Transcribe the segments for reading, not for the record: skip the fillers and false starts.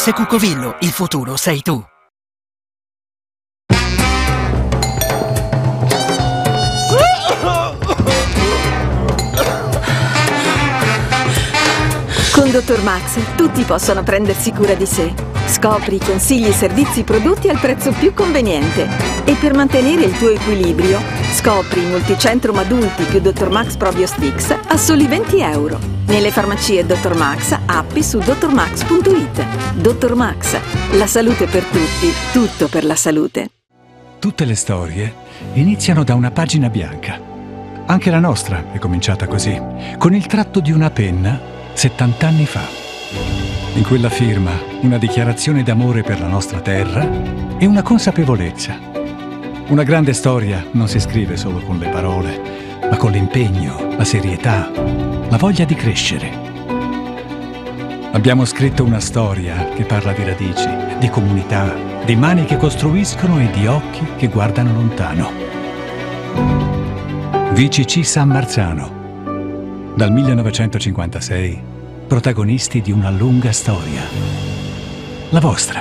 SS Cucovillo, il futuro sei tu. Con Dottor Max tutti possono prendersi cura di sé. Scopri consigli, servizi, prodotti al prezzo più conveniente. E per mantenere il tuo equilibrio, scopri Multicentrum Adulti più Dottor Max Probiotics a soli 20 euro. Nelle farmacie Dottor Max, app e su dottormax.it. Dottor Max, la salute per tutti, tutto per la salute. Tutte le storie iniziano da una pagina bianca. Anche la nostra è cominciata così, con il tratto di una penna 70 anni fa. In quella firma, una dichiarazione d'amore per la nostra terra e una consapevolezza. Una grande storia non si scrive solo con le parole, ma con l'impegno, la serietà, la voglia di crescere. Abbiamo scritto una storia che parla di radici, di comunità, di mani che costruiscono e di occhi che guardano lontano. VCC San Marzano. Dal 1956, protagonisti di una lunga storia. La vostra.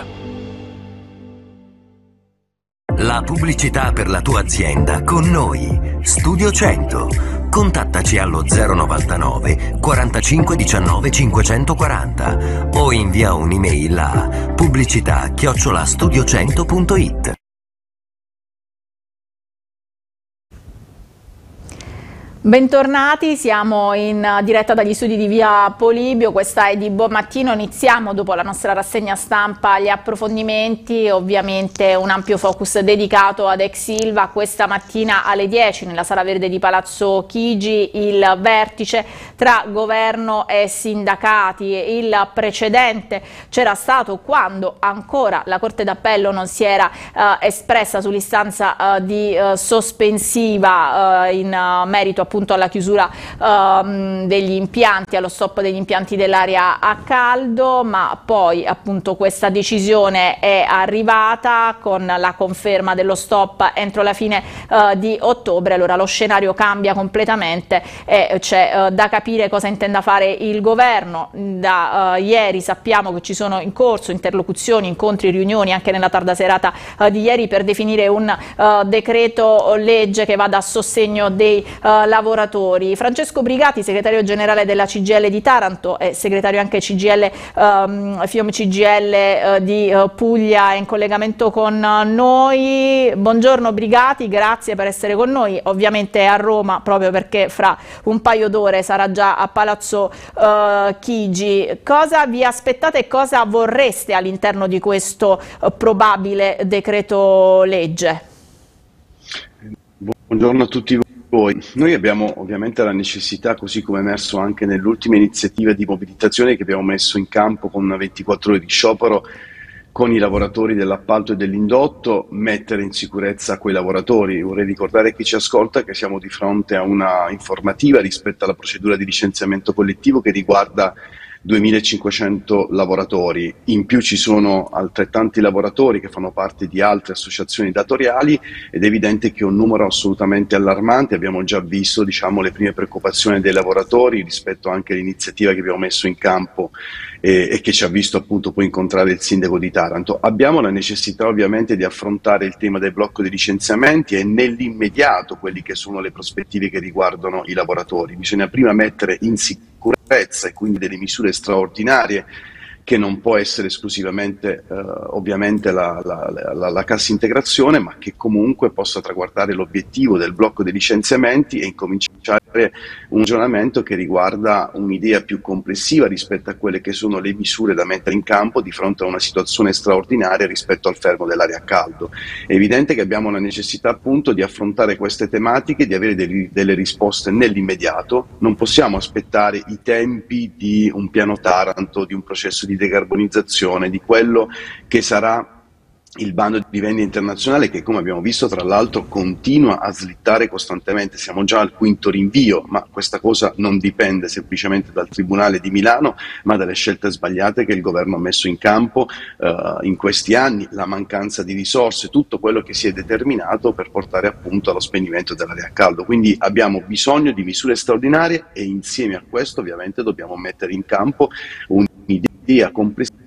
La pubblicità per la tua azienda con noi. Studio 100. Contattaci allo 099 45 19 540 o invia un'email a pubblicità@studio100.it. Bentornati, siamo in diretta dagli studi di Via Polibio, questa è di Buon Mattino. Iniziamo dopo la nostra rassegna stampa gli approfondimenti, ovviamente un ampio focus dedicato ad ex Ilva. Questa mattina alle 10 nella Sala Verde di Palazzo Chigi il vertice tra governo e sindacati. Il precedente c'era stato quando ancora la Corte d'Appello non si era espressa sull'istanza di sospensiva in merito appunto alla chiusura degli impianti, allo stop degli impianti dell'area a caldo, ma poi appunto questa decisione è arrivata con la conferma dello stop entro la fine di ottobre. Allora lo scenario cambia completamente e c'è da capire cosa intenda fare il governo. Da ieri sappiamo che ci sono in corso interlocuzioni, incontri, riunioni anche nella tarda serata di ieri per definire un decreto legge che vada a sostegno dei lavoratori. Francesco Brigati, segretario generale della CGIL di Taranto e segretario anche CGIL FIOM CGIL di Puglia, è in collegamento con noi. Buongiorno Brigati, grazie per essere con noi. Ovviamente a Roma, proprio perché fra un paio d'ore sarà già a Palazzo Chigi. Cosa vi aspettate e cosa vorreste all'interno di questo probabile decreto legge? Buongiorno a tutti voi. Noi abbiamo ovviamente la necessità, così come emerso anche nelle ultime iniziative di mobilitazione che abbiamo messo in campo con 24 ore di sciopero con i lavoratori dell'appalto e dell'indotto, mettere in sicurezza quei lavoratori. Vorrei ricordare a chi ci ascolta che siamo di fronte a una informativa rispetto alla procedura di licenziamento collettivo che riguarda 2500 lavoratori. In più ci sono altrettanti lavoratori che fanno parte di altre associazioni datoriali ed è evidente che è un numero assolutamente allarmante. Abbiamo già visto, le prime preoccupazioni dei lavoratori rispetto anche all'iniziativa che abbiamo messo in campo e che ci ha visto appunto poi incontrare il sindaco di Taranto. Abbiamo la necessità ovviamente di affrontare il tema del blocco dei licenziamenti e nell'immediato quelli che sono le prospettive che riguardano i lavoratori. Bisogna prima mettere in sicurezza e quindi delle misure straordinarie che non può essere esclusivamente ovviamente la cassa integrazione, ma che comunque possa traguardare l'obiettivo del blocco dei licenziamenti e incominciare un ragionamento che riguarda un'idea più complessiva rispetto a quelle che sono le misure da mettere in campo di fronte a una situazione straordinaria rispetto al fermo dell'area a caldo. È evidente che abbiamo la necessità appunto di affrontare queste tematiche, di avere delle risposte nell'immediato. Non possiamo aspettare i tempi di un piano Taranto, di un processo di decarbonizzazione, di quello che sarà il bando di vendita internazionale che, come abbiamo visto, tra l'altro continua a slittare costantemente. Siamo già al quinto rinvio, ma questa cosa non dipende semplicemente dal Tribunale di Milano, ma dalle scelte sbagliate che il governo ha messo in campo in questi anni, la mancanza di risorse, tutto quello che si è determinato per portare appunto allo spegnimento dell'area a caldo. Quindi abbiamo bisogno di misure straordinarie e insieme a questo ovviamente dobbiamo mettere in campo un'idea complessiva